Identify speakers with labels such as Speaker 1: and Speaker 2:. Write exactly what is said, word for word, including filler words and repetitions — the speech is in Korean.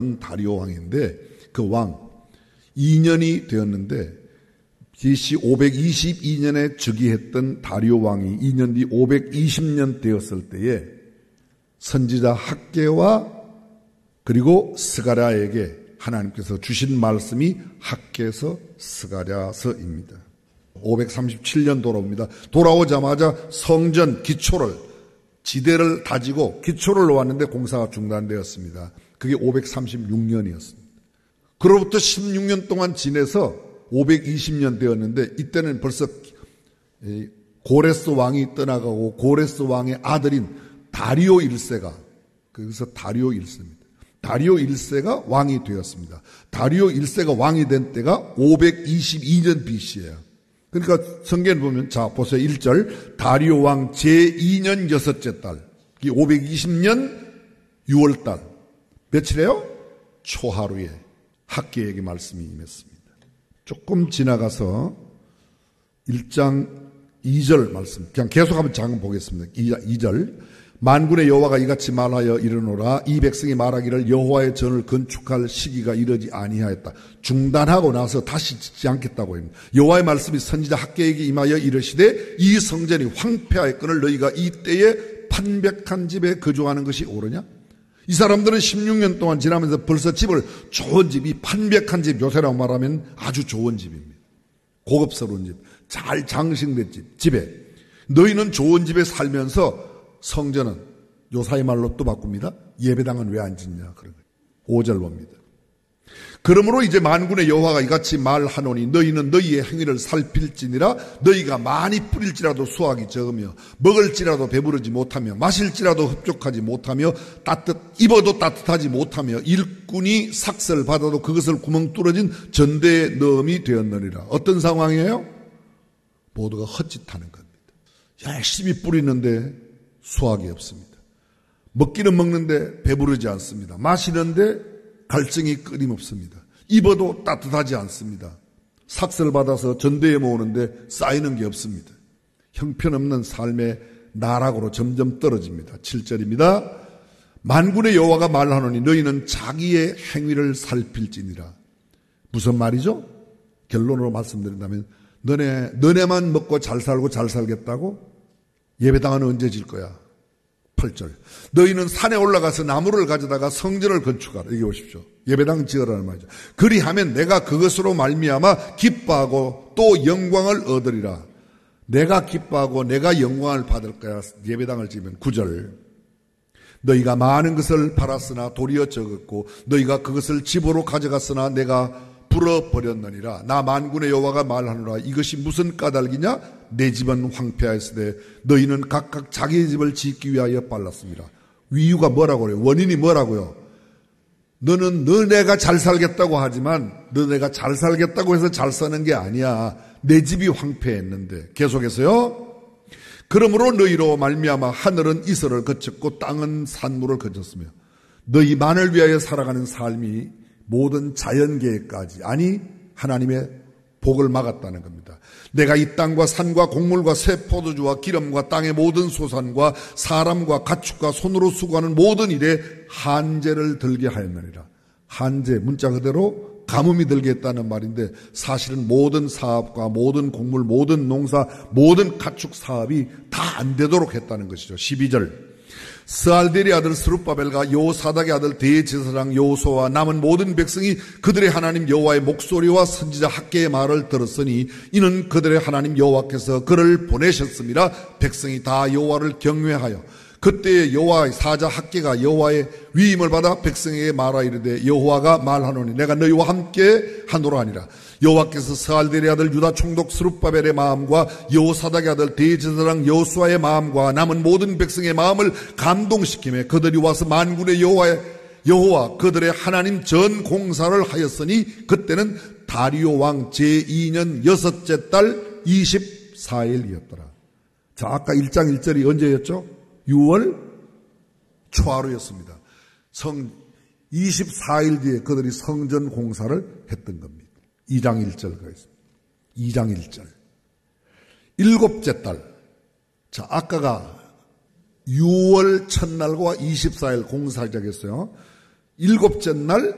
Speaker 1: 다리오 왕인데 그 왕 이 년이 되었는데 비씨 오백이십이 년에 즉위했던 다리오 왕이 이 년 뒤 오백이십 년 되었을 때에 선지자 학개와 그리고 스가랴에게 하나님께서 주신 말씀이 학개서 스가랴서입니다. 오백삼십칠 년 돌아옵니다. 돌아오자마자 성전 기초를 지대를 다지고 기초를 놓았는데 공사가 중단되었습니다. 그게 오백삼십육 년이었습니다. 그로부터 십육 년 동안 지내서 오백이십 년 되었는데 이때는 벌써 고레스 왕이 떠나가고 고레스 왕의 아들인 다리오 일 세가 그래서 다리오 일 세입니다. 다리오 일 세가 왕이 되었습니다. 다리오 일 세가 왕이 된 때가 오백이십이 년 비씨예요. 그러니까 성경에 보면 자 보세요. 일 절 다리오 왕 제이 년 여섯째 달 오백이십 년 유월 달 며칠이에요? 초하루에 학개에게 말씀이 임했습니다. 조금 지나가서 일 장 이 절 말씀 그냥 계속하면 잠깐 보겠습니다. 이 절 만군의 여호와가 이같이 말하여 이르노라 이 백성이 말하기를 여호와의 전을 건축할 시기가 이르지 아니하였다. 중단하고 나서 다시 짓지 않겠다고 합니다. 여호와의 말씀이 선지자 학개에게 임하여 이르시되 이 성전이 황폐하였거늘 너희가 이때에 판백한 집에 거주하는 것이 옳으냐? 이 사람들은 십육 년 동안 지나면서 벌써 집을 좋은 집이 판백한 집 요새라고 말하면 아주 좋은 집입니다. 고급스러운 집, 잘 장식된 집, 집에 너희는 좋은 집에 살면서 성전은 요사이 말로 또 바꿉니다. 예배당은 왜 안 짓냐 그런 거예요. 오 절 봅니다. 그러므로 이제 만군의 여호와가 이같이 말하노니 너희는 너희의 행위를 살필지니라 너희가 많이 뿌릴지라도 수확이 적으며 먹을지라도 배부르지 못하며 마실지라도 흡족하지 못하며 따뜻 입어도 따뜻하지 못하며 일꾼이 삭슬 받아도 그것을 구멍 뚫어진 전대에 넣음이 되었느니라. 어떤 상황이에요? 모두가 헛짓하는 겁니다. 열심히 뿌리는데 수확이 없습니다. 먹기는 먹는데 배부르지 않습니다. 마시는데 갈증이 끊임없습니다. 입어도 따뜻하지 않습니다. 삭슬 받아서 전대에 모으는데 쌓이는 게 없습니다. 형편없는 삶의 나락으로 점점 떨어집니다. 칠 절입니다. 만군의 여호와가 말하노니 너희는 자기의 행위를 살필지니라. 무슨 말이죠? 결론으로 말씀드린다면 너네, 너네만 먹고 잘 살고 잘 살겠다고? 예배당은 언제 질 거야? 팔 절. 너희는 산에 올라가서 나무를 가져다가 성전을 건축하라. 여기 오십시오. 예배당 지으라는 말이죠. 그리하면 내가 그것으로 말미암아 기뻐하고 또 영광을 얻으리라. 내가 기뻐하고 내가 영광을 받을 거야. 예배당을 지으면 구 절. 너희가 많은 것을 팔았으나 도리어 적었고 너희가 그것을 집으로 가져갔으나 내가 불어버렸느니라. 나 만군의 여호와가 말하노라. 이것이 무슨 까닭이냐? 내 집은 황폐하였으되 너희는 각각 자기 집을 짓기 위하여 빨랐습니다. 이유가 뭐라고 그래요? 원인이 뭐라고요? 너는 너네가 잘 살겠다고 하지만 너네가 잘 살겠다고 해서 잘 사는 게 아니야. 내 집이 황폐했는데. 계속해서요. 그러므로 너희로 말미암아 하늘은 이슬을 거쳤고 땅은 산물을 거쳤으며 너희만을 위하여 살아가는 삶이 모든 자연계획까지 아니 하나님의 복을 막았다는 겁니다. 내가 이 땅과 산과 곡물과 새 포도주와 기름과 땅의 모든 소산과 사람과 가축과 손으로 수고하는 모든 일에 한제를 들게 하였느니라. 한제 문자 그대로 가뭄이 들게 했다는 말인데 사실은 모든 사업과 모든 곡물 모든 농사 모든 가축 사업이 다 안 되도록 했다는 것이죠. 십이 절. 스알델의 아들 스룹바벨과 여호사닥의 아들 대제사장 여호수아와 남은 모든 백성이 그들의 하나님 여호와의 목소리와 선지자 학개의 말을 들었으니 이는 그들의 하나님 여호와께서 그를 보내셨음이라. 백성이 다 여호와를 경외하여 그때의 여호와의 사자 학개가 여호와의 위임을 받아 백성에게 말하 이르되 여호와가 말하노니 내가 너희와 함께 하노라 하니라. 여호와께서 스알델의 아들 유다 총독 스룹바벨의 마음과 여호사닥의 아들 대제사장 여호수아의 마음과 남은 모든 백성의 마음을 감동시키며 그들이 와서 만군의 여호와의 여호와 그들의 하나님 전 공사를 하였으니 그때는 다리오 왕 제이 년 여섯째 달 이십사 일이었더라. 자, 아까 일 장 일 절이 언제였죠? 유월 초하루였습니다. 성 이십사 일 뒤에 그들이 성전 공사를 했던 겁니다. 이 장 일 절 가겠습니다. 이 장 일 절. 일곱째 달. 자, 아까가 유월 첫날과 이십사 일 공사 시작했어요. 일곱째 날